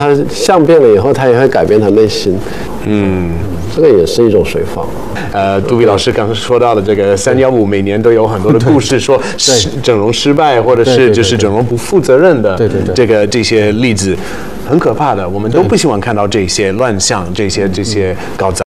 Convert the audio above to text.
他相变了以后，他也会改变他内心。这个也是一种随放。 杜比老师刚刚说到的这个315，每年都有很多的故事，说整容失败，或者是就是整容不负责任的这些例子，很可怕的。我们都不希望看到这些乱象，这些搞砸。